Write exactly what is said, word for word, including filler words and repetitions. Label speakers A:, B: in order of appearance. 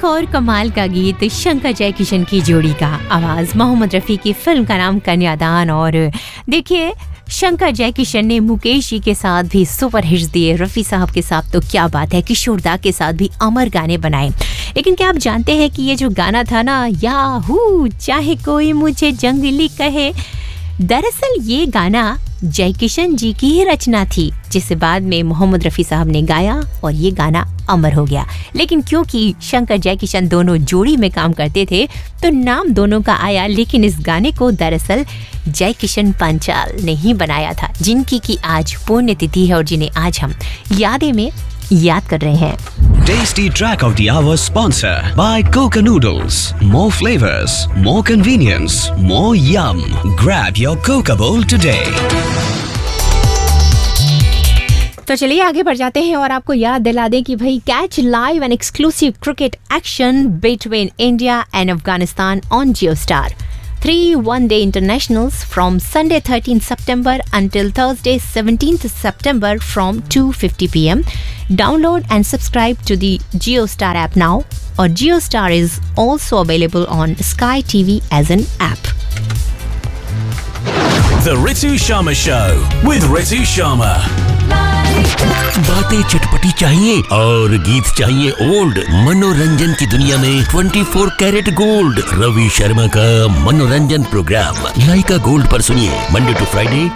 A: एक और कमाल का गीत शंकर जयकिशन की जोड़ी का, आवाज मोहम्मद रफ़ी की, फिल्म का नाम कन्यादान। और देखिए शंकर जयकिशन ने मुकेश जी के साथ भी सुपर हिट्स दिए, रफ़ी साहब के साथ तो क्या बात है, किशोर दा के साथ भी अमर गाने बनाए। लेकिन क्या आप जानते हैं कि ये जो गाना था ना, याहू चाहे कोई मुझे जंगली कहे, दरअसल ये गाना जयकिशन जी की ही रचना थी, जिसे बाद में मोहम्मद रफ़ी साहब ने गाया और ये गाना अमर हो गया। लेकिन क्योंकि शंकर जयकिशन दोनों जोड़ी में काम करते थे तो नाम दोनों का आया, लेकिन इस गाने को दरअसल जयकिशन पंचाल ने ही बनाया था, जिनकी की आज पुण्यतिथि है और जिन्हें आज हम यादें में याद कर रहे हैं।
B: Tasty Track of the Hour sponsor by Coca Noodles. More flavors, more convenience, more yum. Grab your Coca bowl today.
A: तो चलिए आगे बढ़ जाते हैं और आपको याद दिला दें कि भाई catch live and exclusive cricket action between India and Afghanistan on Jio star. Three one-day internationals from Sunday thirteenth September until Thursday seventeenth September from two fifty p m Download and subscribe to the JioStar app now, or JioStar is also available on Sky T V as an app.
C: The Ritu Sharma Show with Ritu Sharma.
D: बातें चटपटी चाहिए और गीत चाहिए old. मनोरंजन की दुनिया में चौबीस कैरेट गोल्ड, रवि शर्मा का मनोरंजन प्रोग्राम लाइका गोल्ड पर सुनिए मंडे टू फ्राइडे